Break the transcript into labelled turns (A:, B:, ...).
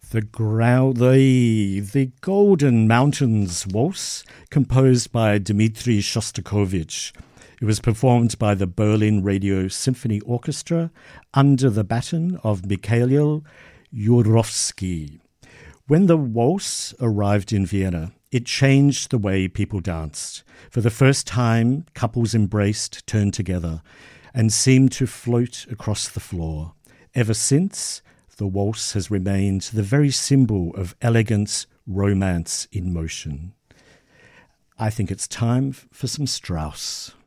A: The Golden Mountains Waltz, composed by Dmitri Shostakovich. It was performed by the Berlin Radio Symphony Orchestra under the baton of Mikhail Yurovsky. When the waltz arrived in Vienna, it changed the way people danced. For the first time, couples embraced, turned together, and seemed to float across the floor. Ever since, the waltz has remained the very symbol of elegance, romance in motion. I think it's time for some Strauss.